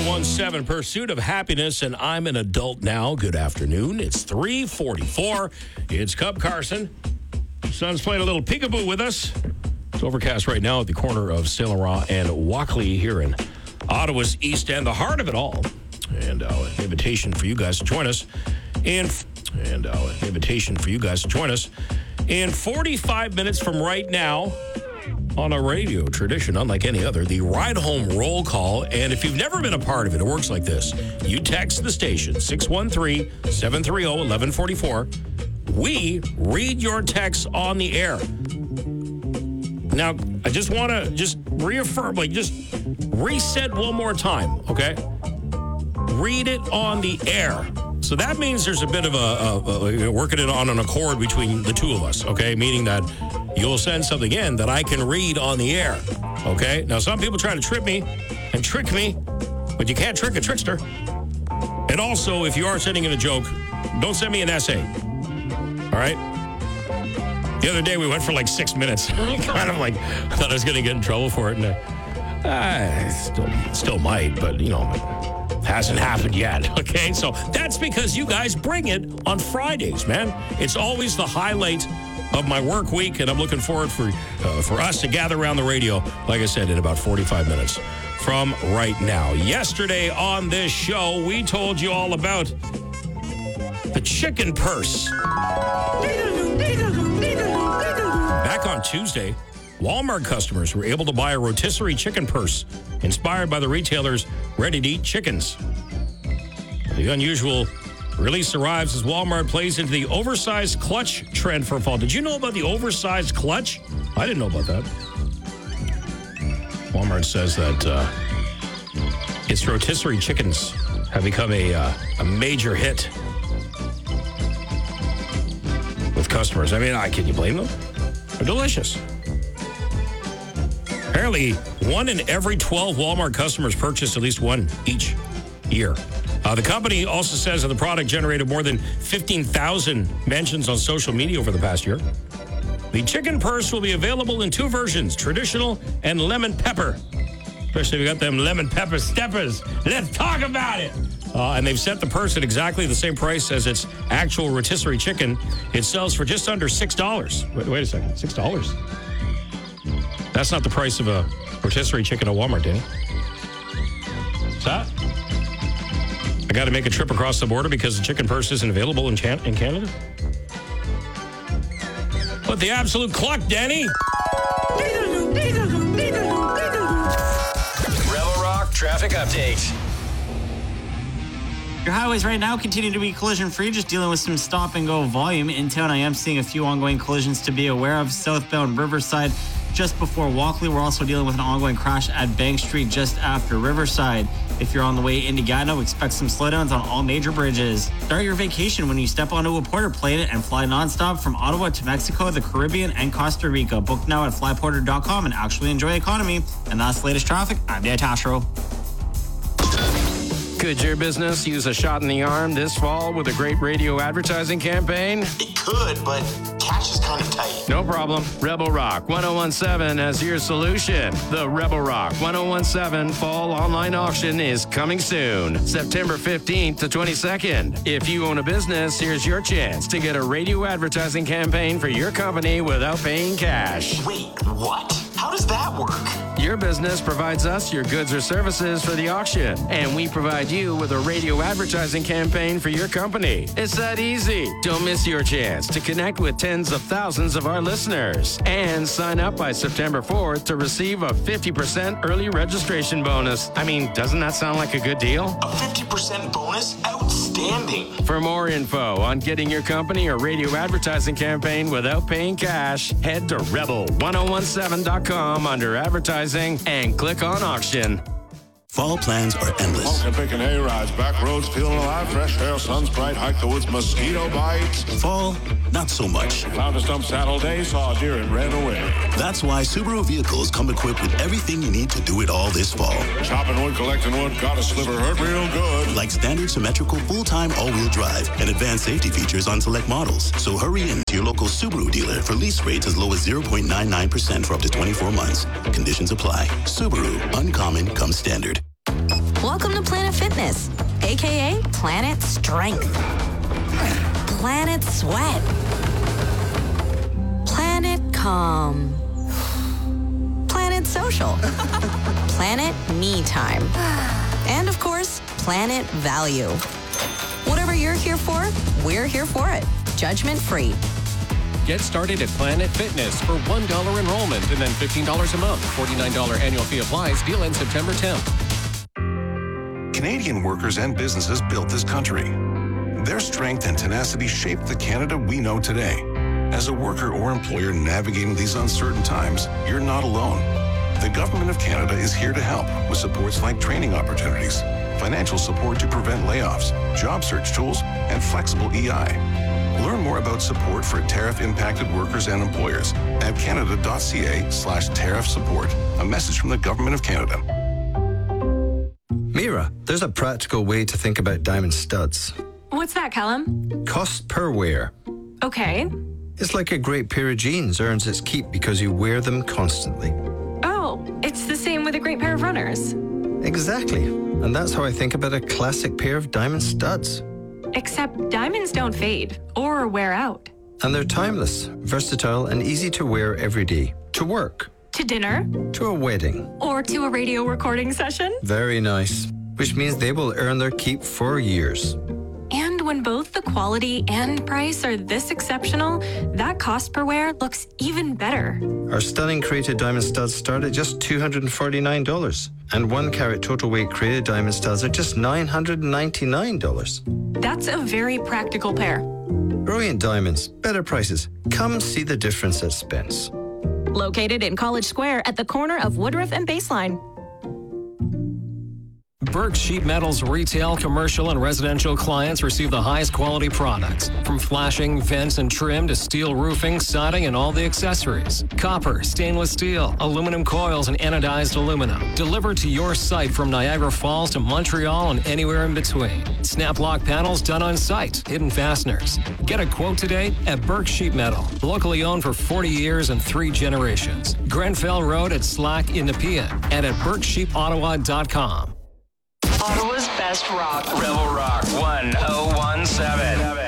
1017 Pursuit of Happiness, and I'm an adult now. Good afternoon. It's 3:44. It's Cub Carson. Son's playing a little peekaboo with us. It's overcast right now at the corner of Saint Laurent and Walkley here in Ottawa's East End, the heart of it all. And an invitation for you guys to join us in 45 minutes from right now on a radio tradition unlike any other, the Ride Home Roll Call. And if you've never been a part of it, it works like this. You text the station, 613-730-1144. We read your texts on the air. Now, I just want to reaffirm, just reset one more time, okay? Read it on the air. So that means there's a bit of working it on an accord between the two of us, okay? Meaning that you'll send something in that I can read on the air, okay? Now, some people try to trip me and trick me, but you can't trick a trickster. And also, if you are sending in a joke, don't send me an essay, all right? The other day, we went for like 6 minutes. Kind of like, I thought I was going to get in trouble for it, and still might, but, hasn't happened yet, okay? So that's because you guys bring it on Fridays, man. It's always the highlight of my work week, and I'm looking forward for us to gather around the radio, like I said, in about 45 minutes from right now. Yesterday on this show, we told you all about the chicken purse. Back on Tuesday, Walmart customers were able to buy a rotisserie chicken purse inspired by the retailer's ready-to-eat chickens. The unusual release arrives as Walmart plays into the oversized clutch trend for fall. Did you know about the oversized clutch? I didn't know about that. Walmart says that its rotisserie chickens have become a major hit with customers. I mean, can you blame them? They're delicious. Apparently, 1 in every 12 Walmart customers purchase at least one each year. The company also says that the product generated more than 15,000 mentions on social media over the past year. The chicken purse will be available in 2 versions, traditional and lemon pepper. Especially if you got them lemon pepper steppers. Let's talk about it. And they've set the purse at exactly the same price as its actual rotisserie chicken. It sells for just under $6. Wait a second, $6? That's not the price of a rotisserie chicken at Walmart, Danny. What's that? I got to make a trip across the border because the chicken purse isn't available in Canada? What the absolute cluck, Danny? Rebel Rock traffic update. Your highways right now continue to be collision-free, just dealing with some stop-and-go volume. In town, I am seeing a few ongoing collisions to be aware of. Southbound Riverside, just before Walkley. We're also dealing with an ongoing crash at Bank Street just after Riverside. If you're on the way into Gatineau, expect some slowdowns on all major bridges. Start your vacation when you step onto a Porter plane and fly nonstop from Ottawa to Mexico, the Caribbean, and Costa Rica. Book now at flyporter.com and actually enjoy economy. And that's the latest traffic. I'm Dan Tashro. Could your business use a shot in the arm this fall with a great radio advertising campaign? It could, but cash is kind of tight. No problem. Rebel Rock 1017 has your solution. The Rebel Rock 1017 Fall Online Auction is coming soon, September 15th to 22nd. If you own a business, here's your chance to get a radio advertising campaign for your company without paying cash. Wait, what? How does that work? Your business provides us your goods or services for the auction, and we provide you with a radio advertising campaign for your company. It's that easy. Don't miss your chance to connect with tens of thousands of our listeners and sign up by September 4th to receive a 50% early registration bonus. I mean, doesn't that sound like a good deal? A 50% bonus? Outstanding. For more info on getting your company or radio advertising campaign without paying cash, head to rebel1017.com under advertising and click on auction. Fall plans are endless. Walking, picking hay rides, back roads, feeling alive, fresh air, sun's bright, hike the woods, mosquito bites. Fall, not so much. Found a stump saddle day, saw a deer and ran away. That's why Subaru vehicles come equipped with everything you need to do it all this fall. Chopping wood, collecting wood, got a sliver, hurt real good. Like standard symmetrical full-time all-wheel drive and advanced safety features on select models. So hurry in to your local Subaru dealer for lease rates as low as 0.99% for up to 24 months. Conditions apply. Subaru, uncommon comes standard. What? Welcome to Planet Fitness, aka Planet Strength, Planet Sweat, Planet Calm, Planet Social, Planet Me Time, and of course, Planet Value. Whatever you're here for, we're here for it. Judgment free. Get started at Planet Fitness for $1 enrollment and then $15 a month. $49 annual fee applies. Deal ends September 10th. Canadian workers and businesses built this country. Their strength and tenacity shaped the Canada we know today. As a worker or employer navigating these uncertain times, you're not alone. The Government of Canada is here to help with supports like training opportunities, financial support to prevent layoffs, job search tools, and flexible EI. Learn more about support for tariff-impacted workers and employers at canada.ca/tariff support. A message from the Government of Canada. Mira, there's a practical way to think about diamond studs. What's that, Callum? Cost per wear. Okay. It's like a great pair of jeans earns its keep because you wear them constantly. Oh, it's the same with a great pair of runners. Exactly. And that's how I think about a classic pair of diamond studs. Except diamonds don't fade or wear out. And they're timeless, versatile, and easy to wear every day. To work. To dinner. To a wedding. Or to a radio recording session. Very nice. Which means they will earn their keep for years. And when both the quality and price are this exceptional, that cost per wear looks even better. Our stunning created diamond studs start at just $249. And 1 carat total weight created diamond studs are just $999. That's a very practical pair. Brilliant diamonds, better prices. Come see the difference at Spence. Located in College Square at the corner of Woodruff and Baseline. Burke Sheet Metal's retail, commercial, and residential clients receive the highest quality products. From flashing, vents, and trim to steel roofing, siding, and all the accessories. Copper, stainless steel, aluminum coils, and anodized aluminum. Delivered to your site from Niagara Falls to Montreal and anywhere in between. Snap lock panels done on site. Hidden fasteners. Get a quote today at Burke Sheet Metal. Locally owned for 40 years and 3 generations. Grenfell Road at Slack in Nepean and at BurkeSheetOttawa.com. Ottawa's best rock. Rebel Rock 1017.